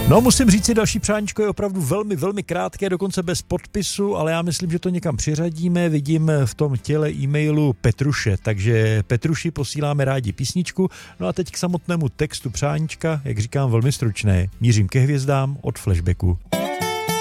No, musím říct si, další přáníčko je opravdu velmi, velmi krátké, dokonce bez podpisu, ale já myslím, že to někam přiřadíme. Vidím v tom těle e-mailu Petruše, takže Petruši posíláme rádi písničku. No a teď k samotnému textu přáníčka, jak říkám, velmi stručné. Mířím ke hvězdám od Flashbacku.